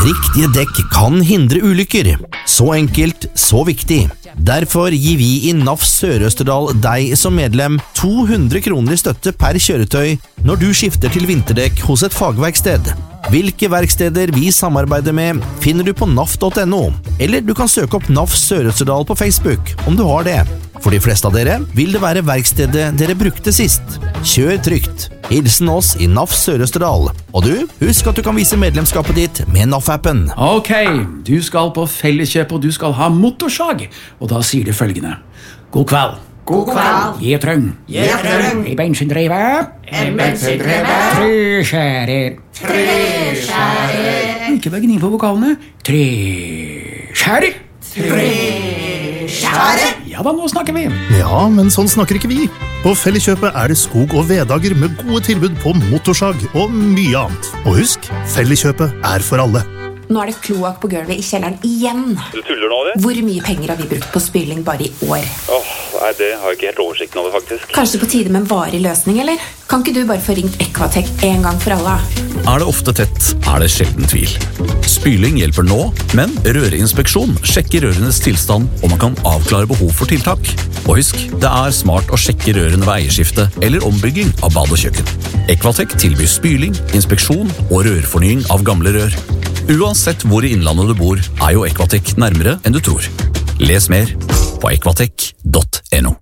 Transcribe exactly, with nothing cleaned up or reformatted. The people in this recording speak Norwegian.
Riktige dekk kan hindre ulykker. Så enkelt, så viktig. Derfor gir vi i N A F Sør-Østerdal deg som medlem to hundre kroner i støtte per kjøretøy når du skifter til vinterdekk hos et fagverksted. Hvilke verksteder vi samarbeider med finner du på N A F punktum no, eller du kan søke opp N A F Sør-Østerdal på Facebook om du har det. For de fleste av dere vil det være verkstedet dere brukte sist. Kjør trygt. Hilsen oss i N A F Sør-Østerdal. Og du, husk at du kan vise medlemskapet ditt med N A F-appen. Ok, du skal på Felleskjøp og du skal ha motorsag. Og da sier du følgende. God kveld. God kveld. Gjetrøng. Gjetrøng. I bensindrevet. En bensindrevet. Treskjærer. Treskjærer. Ikke bare gni på vokalene. Treskjærer. Treskjærer. Ja da, nå snakker vi. Ja, men sånn snakker ikke vi. På Felleskjøpet er det skog- og vedager med gode tilbud på motorsag og mye annet. Og husk, Felleskjøpet er for alle. Nå er det kloakk på gulvet i kjelleren igjen. Du tuller nå, det? Hvor mye penger har vi brukt på spyling bare i år? Åh, nei, det har jeg ikke helt oversikten over, faktisk. Kanskje på tide med en varig løsning, eller? Kan ikke du bare få ringt Equatec en gang for alle? Er det ofte tett, er det sjelden tvil. Spyling hjelper nå, men rørinspeksjon sjekker rørenes tilstand, og man kan avklare behov for tiltak. Og husk, det er smart å sjekke rørene ved eierskifte eller ombygging av bad og kjøkken. Equatec tilbyr spyling, inspeksjon og rørfornying av gamle rør. Uansett hvor i innlandet du bor, er jo Equatec nærmere enn du tror. Les mer på equatec punktum no.